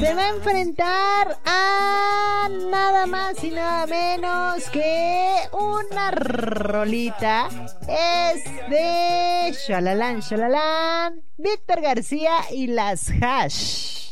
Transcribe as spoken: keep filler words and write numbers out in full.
se va a enfrentar a nada más y nada menos que una rolita. Es de Shalalán, Shalalán, Víctor García y las Hash.